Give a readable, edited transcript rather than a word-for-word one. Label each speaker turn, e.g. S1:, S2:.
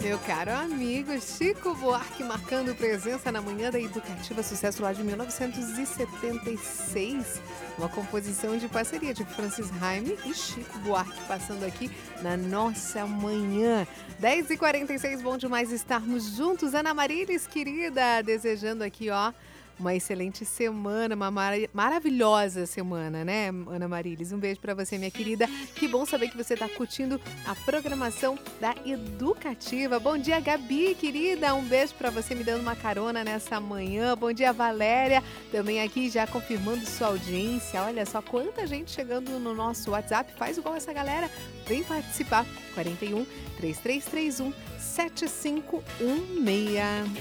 S1: Meu caro amigo Chico Buarque marcando presença na manhã da Educativa, sucesso lá de 1976. Uma composição de parceria de Francis Haime e Chico Buarque passando aqui na nossa manhã. 10h46, bom demais estarmos juntos. Ana Marilis, querida, desejando aqui, ó, uma excelente semana, uma maravilhosa semana, né, Ana Marilis? Um beijo para você, minha querida. Que bom saber que você está curtindo a programação da Educativa. Bom dia, Gabi, querida. Um beijo para você, me dando uma carona nessa manhã. Bom dia, Valéria. Também aqui já confirmando sua audiência. Olha só quanta gente chegando no nosso WhatsApp. Faz igual essa galera. Vem participar. 41 3331 7516.